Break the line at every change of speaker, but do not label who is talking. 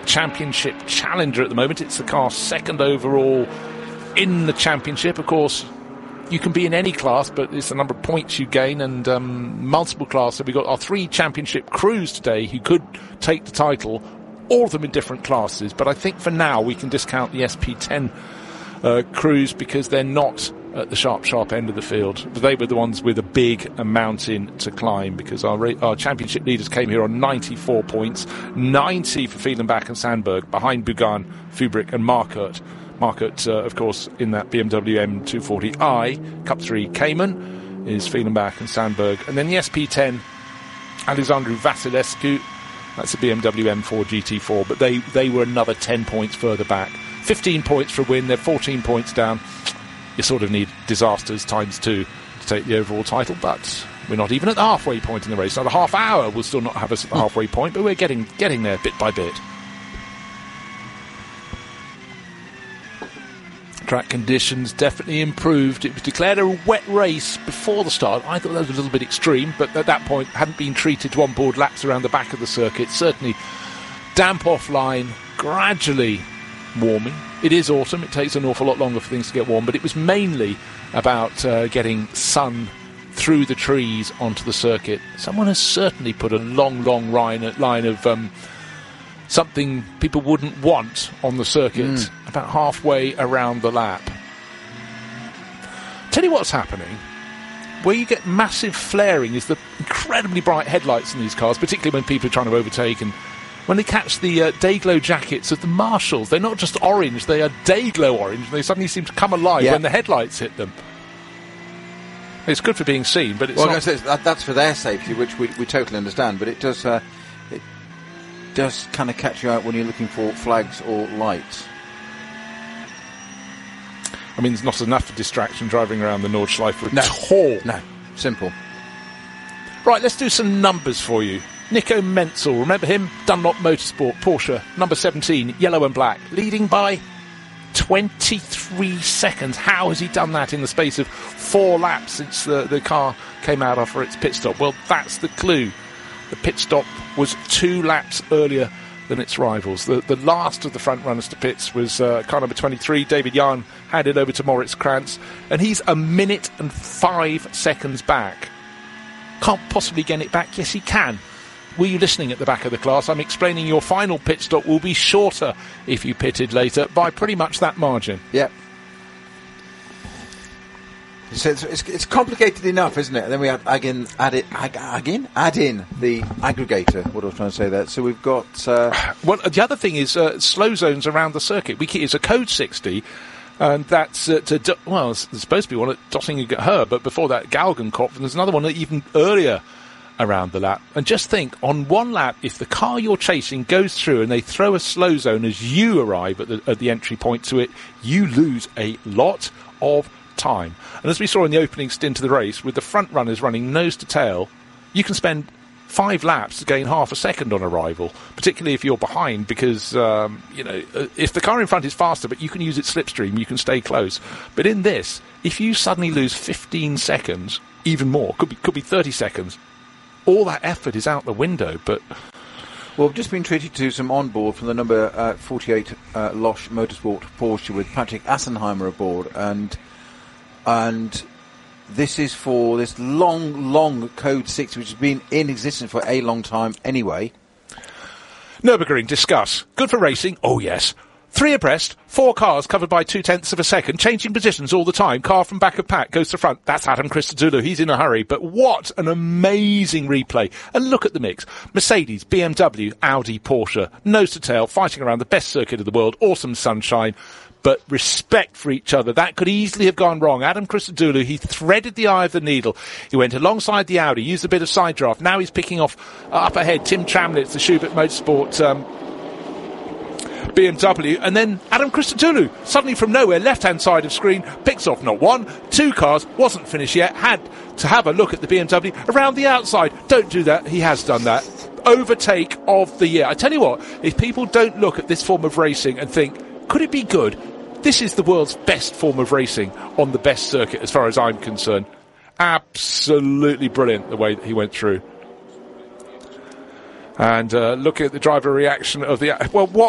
championship challenger at the moment. It's the car second overall in the championship. Of course, you can be in any class, but it's the number of points you gain and multiple classes. So we've got our 3 championship crews today who could take the title, all of them in different classes. But I think for now we can discount the SP10 crews because they're not at the sharp end of the field. They were the ones with a big mountain to climb, because our championship leaders came here on 94 points, 90 for Fehlenbach and Sandberg, behind Bugan, Fubrick and Markert. Markert, of course, in that BMW M240i. Cup 3 Cayman is Fehlenbach and Sandberg. And then the SP10, Alexandru Vasilescu, that's a BMW M4 GT4, but they were another 10 points further back. 15 points for a win, they're 14 points down. You sort of need disasters times 2 to take the overall title, but we're not even at the halfway point in the race. Another half hour will still not have us at the halfway point, but we're getting there bit by bit. Track conditions definitely improved. It was declared a wet race before the start. I thought that was a little bit extreme, but at that point hadn't been treated to onboard laps around the back of the circuit. Certainly damp offline, gradually warming. It is autumn, it takes an awful lot longer for things to get warm, but it was mainly about getting sun through the trees onto the circuit. Someone has certainly put a long line of something people wouldn't want on the circuit about halfway around the lap. Tell you what's happening. Where you get massive flaring is the incredibly bright headlights in these cars, particularly when people are trying to overtake, and when they catch the day-glow jackets of the marshals. They're not just orange, they are day-glow orange, and they suddenly seem to come alive when the headlights hit them. It's good for being seen, but it's not...
That's for their safety, which we totally understand, but it does kind of catch you out when you're looking for flags or lights.
I mean, there's not enough distraction driving around the Nordschleife at all.
No, simple.
Right, let's do some numbers for you. Nico Menzel, remember him? Dunlop Motorsport, Porsche, number 17, yellow and black, leading by 23 seconds. How has he done that in the space of 4 laps since the car came out after its pit stop? Well, that's the clue. The pit stop was 2 laps earlier than its rivals. The last of the front runners to pits was car number 23, David Jahn, handed over to Moritz Krantz, and he's a minute and 5 seconds back. Can't possibly get it back. Yes, he can. Were you listening at the back of the class? I'm explaining your final pit stop will be shorter if you pitted later by pretty much that margin.
Yep. So it's complicated enough, isn't it? And then we have add in the aggregator. What I was trying to say there. So we've got...
Well, the other thing is slow zones around the circuit. It's a code 60, and that's there's supposed to be one at Dottingham, but before that, Galgenkopf, and there's another one even earlier around the lap. And just think, on one lap, if the car you're chasing goes through and they throw a slow zone as you arrive at the entry point to it, you lose a lot of time. And as we saw in the opening stint of the race, with the front runners running nose to tail, you can spend 5 laps to gain half a second on arrival, particularly if you're behind, because if the car in front is faster but you can use its slipstream, you can stay close. But in this, if you suddenly lose 15 seconds, even more, could be 30 seconds, all that effort is out the window. But
well, we've just been treated to some onboard from the number 48 Losch Motorsport Porsche with Patrick Assenheimer aboard, and this is for this long Code 6, which has been in existence for a long time anyway.
Nürburgring, discuss. Good for racing? Oh, yes. 3 abreast, 4 cars covered by 0.2 of a second, changing positions all the time. Car from back of pack goes to front. That's Adam Christodoulou. He's in a hurry. But what an amazing replay. And look at the mix. Mercedes, BMW, Audi, Porsche, nose to tail, fighting around the best circuit of the world. Awesome sunshine. But respect for each other. That could easily have gone wrong. Adam Christodoulou, he threaded the eye of the needle. He went alongside the Audi, used a bit of side draft. Now he's picking off up ahead Tim Tramnitz, the Schubert Motorsport BMW, and then Adam Christodoulou, suddenly from nowhere, left-hand side of screen, picks off not 1, 2 cars, wasn't finished yet, had to have a look at the BMW around the outside. Don't do that. He has done that. Overtake of the year. I tell you what, if people don't look at this form of racing and think, could it be good? This is the world's best form of racing on the best circuit as far as I'm concerned. Absolutely brilliant the way that he went through. And look at the driver reaction of the... Well, what